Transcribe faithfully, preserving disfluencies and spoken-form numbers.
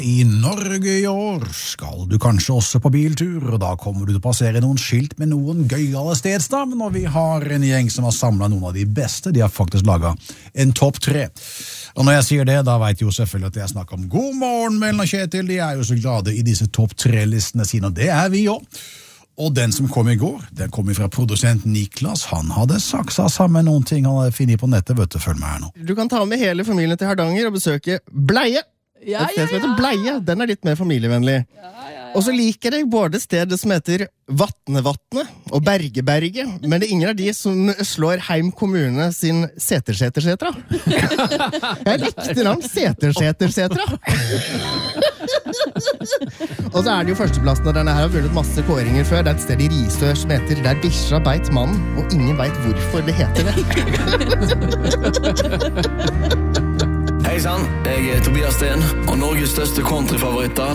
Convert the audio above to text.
I Norge i år skal du kanskje også på biltur, og da kommer du til å passere noen skilt med noen gøyale stedsnavn, og vi har en gjeng som har samlet noen av de beste. De har faktisk laget en topp tre. Og når jeg sier det, da vet jeg jo selvfølgelig at jeg snakker om God morgen, Mellen og Kjetil. De er jo så glade i disse topp tre-listene sine, og det er vi også. Og den som kom i går, den kom fra produsent Niklas. Han hadde saksa sammen noen ting han hadde finnet på nettet. Vet du, følg med her nå. Du kan ta med hele familien til Hardanger og besøke Bleie. Ja, Et sted som ja, heter ja. Bleie. Den er litt mer familievennlig. Ja, ja, ja. Og så liker jeg både stedet som heter Vatnevatne og Bergeberge, men det er ingen av de som slår Heim kommune sin Setersetersetra. Jeg likte navn Setersetersetra. Og så er det jo førsteplassen, og denne her har vunnet masse kåringer før. Det er et sted i Risør som heter Der Bisha beit mannen, og ingen vet hvorfor det heter det. Hei sann, jeg er Tobias Sten, og Norges største countryfavoritter